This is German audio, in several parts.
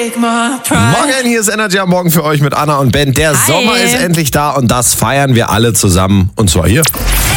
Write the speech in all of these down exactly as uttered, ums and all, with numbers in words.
Morgen, hier ist Energy am Morgen für euch mit Anna und Ben. Der Hi. Sommer ist endlich da und das feiern wir alle zusammen. Und zwar hier.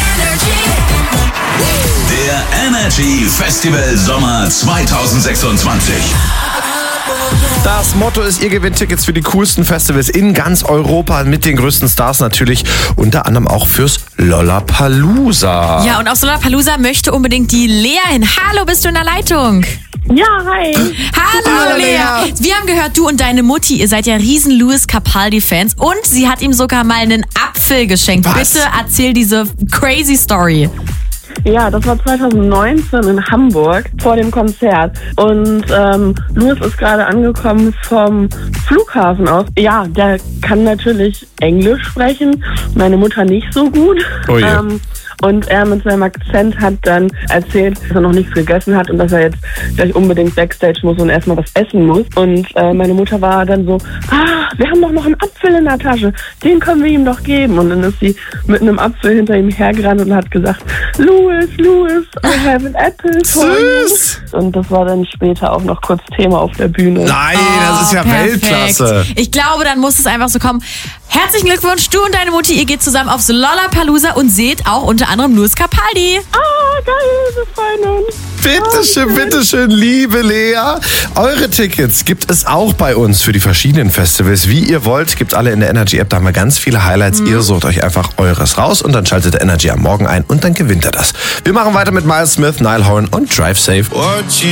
Der Energy Festival Sommer zwanzig sechsundzwanzig. Das Motto ist, ihr gewinnt Tickets für die coolsten Festivals in ganz Europa mit den größten Stars natürlich, unter anderem auch fürs Lollapalooza. Ja, und auf Lollapalooza möchte unbedingt die Lea hin. Hallo, bist du in der Leitung? Ja, hi. Hallo, Hallo, Lea. Lea. Wir haben gehört, du und deine Mutti, ihr seid ja riesen Lewis Capaldi-Fans und sie hat ihm sogar mal einen Apfel geschenkt. Was? Bitte erzähl diese crazy Story. Ja, das war zwanzig neunzehn in Hamburg vor dem Konzert. Und ähm, Louis ist gerade angekommen vom Flughafen aus. Ja, der kann natürlich Englisch sprechen, meine Mutter nicht so gut. Oh je. Ähm, und er mit seinem Akzent hat dann erzählt, dass er noch nichts gegessen hat und dass er jetzt gleich unbedingt Backstage muss und erstmal was essen muss. Und äh, meine Mutter war dann so, ah, wir haben doch noch einen Apfel in der Tasche, den können wir ihm doch geben. Und dann ist sie mit einem Apfel hinter ihm hergerannt und hat gesagt, Louis, Louis, I have an apple for you. Süß. Und das war dann später auch noch kurz Thema auf der Bühne. Nein, das ist ja Oh, perfekt. Weltklasse. Ich glaube, dann muss es einfach so kommen. Herzlichen Glückwunsch, du und deine Mutti, ihr geht zusammen aufs Lollapalooza und seht auch unter anderem Lewis Capaldi. Ah, geil, wir freuen uns. Bitteschön, bitteschön, liebe Lea. Eure Tickets gibt es auch bei uns für die verschiedenen Festivals. Wie ihr wollt, gibt alle in der Energy-App. Da haben wir ganz viele Highlights. Ihr sucht euch einfach eures raus und dann schaltet der Energy am Morgen ein und dann gewinnt er das. Wir machen weiter mit Miles Smith, Niall Horan und Drive Safe.